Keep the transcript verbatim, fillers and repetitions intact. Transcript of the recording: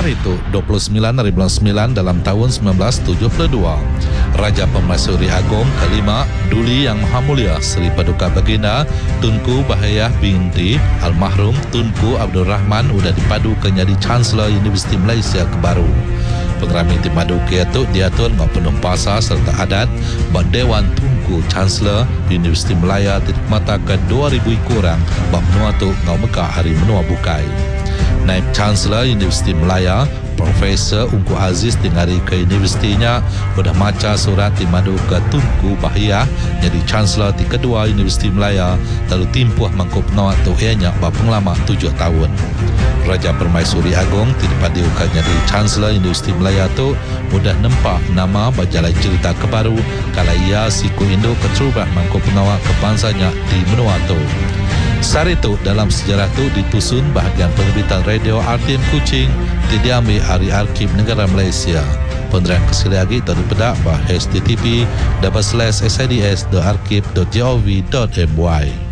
Sari itu dua puluh sembilan dari bulan sembilan dalam tahun sembilan belas tujuh puluh dua. Raja Permaisuri Agong kelima Duli Yang Maha Mulia Seri Paduka Baginda Tunku Bahayah binti Almarhum Tunku Abdul Rahman sudah dipadu ke jadi Chancellor Universiti Malaysia ke baru. Pengerami timadu kiatu diatur ngau penuh pasar serta adat bak Dewan Tunku Chancellor Universiti Melaya titik mata ke dua ribu kurang bak menua tu ngau Mekah hari menua bukai. Naib Chancellor Universiti Melaya Profesor Ungku Aziz tinggali ke universitinya sudah maca surat timadu ke Tunku Bahiyah jadi Chancellor di kedua Universiti Melaya lalu timpuh mangkup penawat tu ianya bak pengelama tujuh tahun. Raja Permaisuri Agong tidak diukan jadi Chancellor Universiti Melaya tu mudah nampak nama berjalan cerita kebaru kalau ia siku Indo keterubah mangkup penawat kebangsanya di menua tu. Sari itu dalam sejarah itu ditusun bahagian penerbitan radio R T M Kuching diambil hari Arkib Negara Malaysia. Penerian kesili lagi itu dipedak bah H T T P double slash s i d s dot arkib dot gov dot m y.